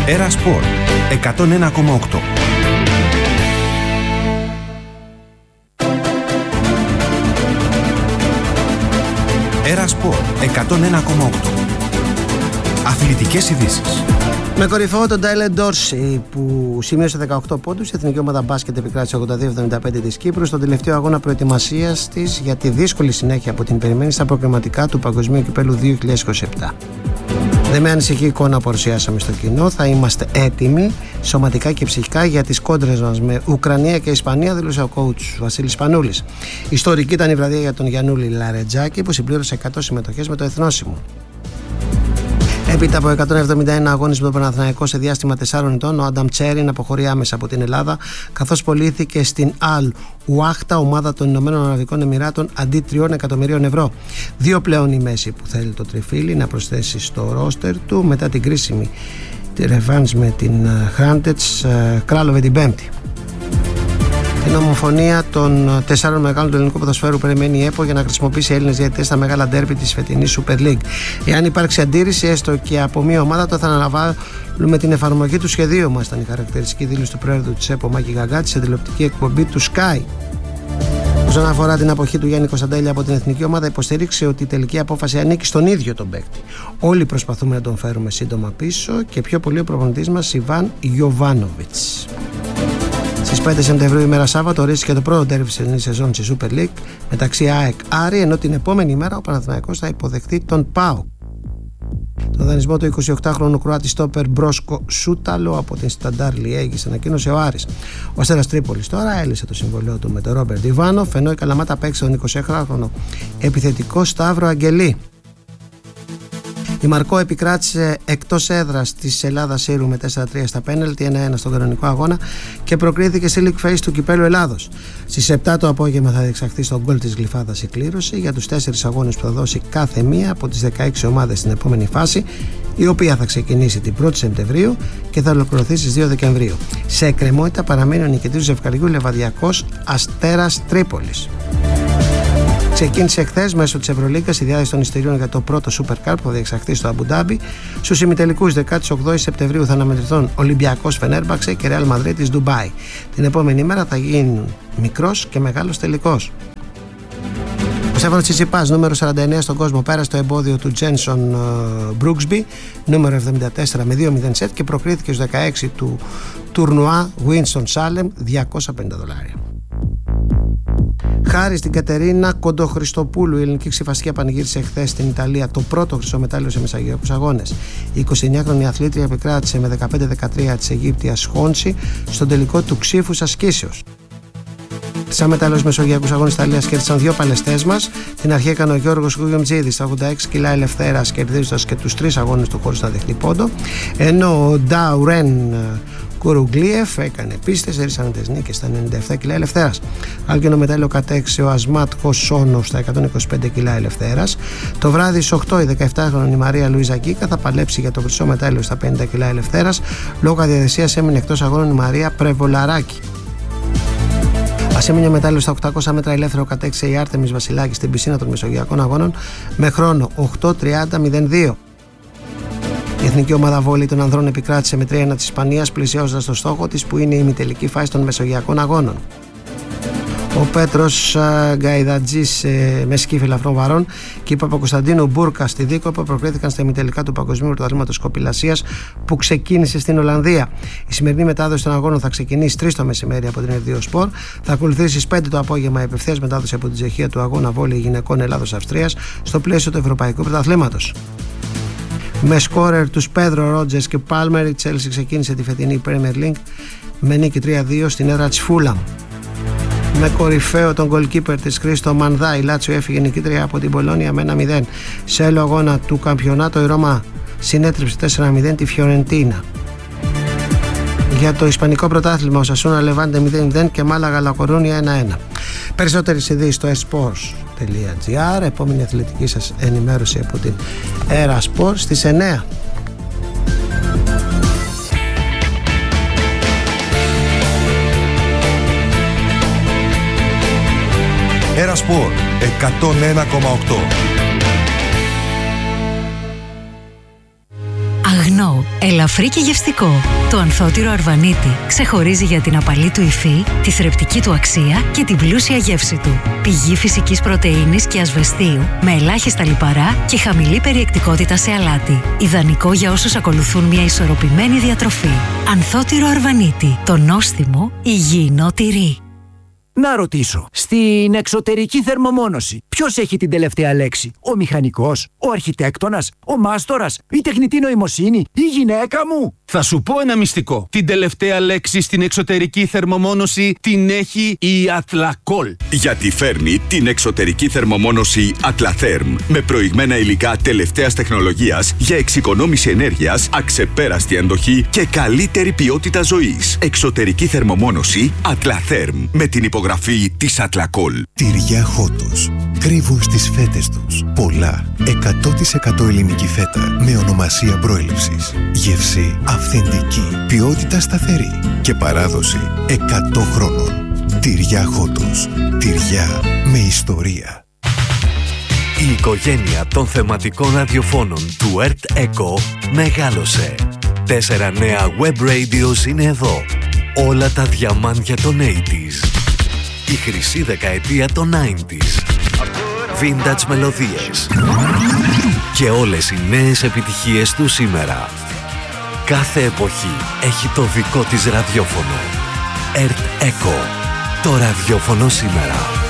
Έρα Σπορ 101,8. Έρα Σπορ 101,8. Αθλητικές ειδήσεις. Με κορυφαίο τον Τάιλερ Ντόρσεϊ που σημείωσε 18 πόντους, η εθνική ομάδα μπάσκετ επικράτησε 82-75 της Κύπρου στον τελευταίο αγώνα προετοιμασίας της για τη δύσκολη συνέχεια που την περιμένει στα προκριματικά του Παγκοσμίου Κυπέλλου 2027. Δεν με ανησυχεί η εικόνα που παρουσιάσαμε στο κοινό. Θα είμαστε έτοιμοι σωματικά και ψυχικά για τις κόντρες μας με Ουκρανία και Ισπανία, δήλωσε ο coach Βασίλης Πανούλης. Ιστορική ήταν η βραδιά για τον Γιαννούλη Λαρετζάκη που συμπλήρωσε 100 συμμετοχές με το εθνόσημο. Έπειτα από 171 αγώνες με τον Παναθηναϊκό σε διάστημα 4 ετών, ο Άνταμ Τσέριν αποχωρεί άμεσα από την Ελλάδα, καθώς πωλήθηκε στην Αλ Ουάχτα, ομάδα των Ηνωμένων Αραβικών Εμιράτων, αντί 3 εκατομμυρίων ευρώ. Δύο πλέον η μέση που θέλει το τριφύλι να προσθέσει στο ρόστερ του μετά την κρίσιμη ρεβάνς με την Χράντετς, κράλωβε την Πέμπτη. Την ομοφωνία των 4 μεγάλων του ελληνικού ποδοσφαίρου περιμένει η ΕΠΟ για να χρησιμοποιήσει Έλληνες διαιτητές στα μεγάλα ντέρμπι της φετινής Super League. Εάν υπάρξει αντίρρηση, έστω και από μία ομάδα, τότε θα αναβάλουμε την εφαρμογή του σχεδίου μας. Ήταν η χαρακτηριστική δήλωση του πρόεδρου της ΕΠΟ, Μάκη Γαγκάτη, σε τηλεοπτική εκπομπή του Sky. Όσον αφορά την αποχή του Γιάννη Κωνσταντέλια από την εθνική ομάδα, υποστήριξε ότι η τελική απόφαση ανήκει στον ίδιο τον παίκτη. Όλοι προσπαθούμε να τον φέρουμε σύντομα πίσω και πιο πολύ ο προπονητής μας, Ιβάν Γιοβάνοβιτς. Στις 5 Σεπτεμβρίου, ημέρα Σάββατο, ορίστηκε το πρώτο ντέρμπι της ελληνικής σεζόν της Super League μεταξύ ΑΕΚ Άρη, ενώ την επόμενη ημέρα ο Παναθηναϊκός θα υποδεχτεί τον ΠΑΟΚ. Το δανεισμό του 28χρονου Κροάτη στόπερ Μπρόσκο Σούταλο από την Σταντάρ Λιέγης ανακοίνωσε ο Άρης. Ο Αστέρας Τρίπολης τώρα έλυσε το συμβολέο του με τον Ρόμπερτ Ιβάνοφ, ενώ η Καλαμάτα παίξει τον 26χρονο επιθετικό Σταύρο Αγγελή. Η Μαρκό επικράτησε εκτός έδρας της Ελλάδας Σύρου με 4-3 στα πέναλτι, 1-1 στον κανονικό αγώνα και προκρίθηκε σε League Phase του Κυπέλλου Ελλάδος. Στις 7 το απόγευμα θα διεξαχθεί στον γκολ της Γλυφάδας η κλήρωση για τους 4 αγώνες που θα δώσει κάθε μία από τις 16 ομάδες στην επόμενη φάση, η οποία θα ξεκινήσει την 1η Σεπτεμβρίου και θα ολοκληρωθεί στις 2 Δεκεμβρίου. Σε εκκρεμότητα παραμένει ο νικητής του ζευκαριού Λεβαδιακός Αστέρας Τρίπολης. Ξεκίνησε χθες μέσω της Ευρωλίγκας η διάθεση των εισιτηρίων για το πρώτο Super Cup που θα διεξαχθεί στο Αμπουντάμπι. Στους ημιτελικούς 18 Σεπτεμβρίου θα αναμετρηθούν Ολυμπιακός Φενέρμπαξε και Ρεάλ Μαδρίτης Ντουμπάι. Την επόμενη μέρα θα γίνουν μικρός και μεγάλος τελικός. Ο Στέφανος Τσιτσιπάς, νούμερο 49 στον κόσμο, πέρασε το εμπόδιο του Τζένσον Μπρούξμπι, νούμερο 74 με 2-0 σετ και προκρίθηκε στους 16 του τουρνουά Winston Salem, $250. Χάρη στην Κατερίνα Κοντοχριστοπούλου, η ελληνική ξηφαστική πανηγύρισε χθες στην Ιταλία το πρώτο χρυσό μετάλλιο σε μεσαγειακούς αγώνες. Η 29χρονη αθλήτρια επικράτησε με 15-13 της Αιγύπτιας Χόντσι στον τελικό του ξύφους ασκήσεως. Σαν μετάλλιο στους μεσογειακούς αγώνες της Ιταλίας κέρδισαν δύο παλαιστές μας. Την αρχή έκανε ο Γιώργος Γουγιομτζίδης στα 86 κιλά ελευθέρας, κερδίζοντας και τους 3 αγώνες του χωρίς να δεχτεί πόντο. Ενώ ο Νταουρέν Κουρουγκλίεφ έκανε επίσης 4 άνετες νίκες στα 97 κιλά ελευθέρας. Άλκαινο μετάλλιο κατέξε ο Ασμάτ Χοσόνο στα 125 κιλά ελευθέρας. Το βράδυ στις 8 η 17χρονη Μαρία Λουίζα Γκίκα θα παλέψει για το χρυσό μετάλλιο στα 50 κιλά ελευθέρας. Λόγω αδιαδεσίας έμεινε εκτός αγώνων η Μαρία Πρεβολαράκη. Ασέμεινε μετάλλιο στα 800 μέτρα ελεύθερο κατέξε η Άρτεμις Βασιλάκη στην πισίνα των Μεσογειακών Αγώνων με χρόνο 8:30-02. Η εθνική ομάδα βόλεϊ των ανδρών επικράτησε με 3-1 της Ισπανίας, πλησιάζοντας το στόχο της που είναι η ημιτελική φάση των Μεσογειακών Αγώνων. Ο Πέτρος Γκαϊδατζής με σκύφη ελαφρών βαρών και η Παπακοσταντίνου Μπούρκα στη Δίκοπο προκρίθηκαν στα ημιτελικά του Παγκοσμίου Πρωταθλήματος Κοπηλασίας που ξεκίνησε στην Ολλανδία. Η σημερινή μετάδοση των αγώνων θα ξεκινήσει 3 το μεσημέρι από την Ερδίο Σπορ. Θα ακολουθήσει στις 5 το απόγευμα η απευθείας μετάδοση από την Τσεχία του αγώνα βόλεϊ γυναικών Ελλάδος-Αυστρίας στο πλαίσιο του Ευρωπαϊκού Πρωταθλήματος. Με σκόρερ τους Πέδρο Ρότζερς και Πάλμερ, η Τσέλσι ξεκίνησε τη φετινή Premier League με νίκη 3-2 στην έδρα της Φούλαμ. Με κορυφαίο τον goalkeeper της Χρήστο Μανδά, η Λάτσιο έφυγε νικήτρια από την Πολόνια με 1-0. Σε άλλο αγώνα του καμπιονάτο η Ρώμα συνέτριψε 4-0 τη Φιωρεντίνα. Για το Ισπανικό πρωτάθλημα ο Σασούνα Λεβάντε 0-0 και Μάλαγα Λακορούνια 1-1. Περισσότερες ειδήσεις στο esports.gr. Επόμενη αθλητική σας ενημέρωση από την Έρα Σπορ στις 9. Έρα Σπορ 101,8. Αγνό, ελαφρύ και γευστικό. Το ανθότυρο Αρβανίτη ξεχωρίζει για την απαλή του υφή, τη θρεπτική του αξία και την πλούσια γεύση του. Πηγή φυσικής πρωτεΐνης και ασβεστίου, με ελάχιστα λιπαρά και χαμηλή περιεκτικότητα σε αλάτι. Ιδανικό για όσους ακολουθούν μια ισορροπημένη διατροφή. Ανθότυρο Αρβανίτη, το νόστιμο υγιεινό τυρί. Να ρωτήσω, στην εξωτερική θερμομόνωση, ποιος έχει την τελευταία λέξη? Ο μηχανικός, ο αρχιτέκτονας, ο μάστορας, η τεχνητή νοημοσύνη, η γυναίκα μου? Θα σου πω ένα μυστικό. Την τελευταία λέξη στην εξωτερική θερμομόνωση την έχει η Athlacol. Γιατί φέρνει την εξωτερική θερμομόνωση Atlatherm με προηγμένα υλικά τελευταίας τεχνολογίας για εξοικονόμηση ενέργειας, αξεπέραστη αντοχή και καλύτερη ποιότητα ζωής. Εξωτερική θερμομόνωση Atlatherm με την υπογραφή της Athlacol. Τυριά Χότος. Κρύβουν στις φέτες τους πολλά 100% ελληνική φέτα με ονομασία προέλευσης. Γεύση αυθεντική, ποιότητα σταθερή και παράδοση 100 χρόνων. Τυριά Χότος. Τυριά με ιστορία. Η οικογένεια των θεματικών ραδιοφώνων του Earth Echo μεγάλωσε. 4 νέα web radios είναι εδώ. Όλα τα διαμάντια των 80s. Η χρυσή δεκαετία των 90s. Vintage μελωδίες. Και όλες οι νέες επιτυχίες του σήμερα. Κάθε εποχή έχει το δικό της ραδιόφωνο. Earth Echo. Το ραδιόφωνο σήμερα.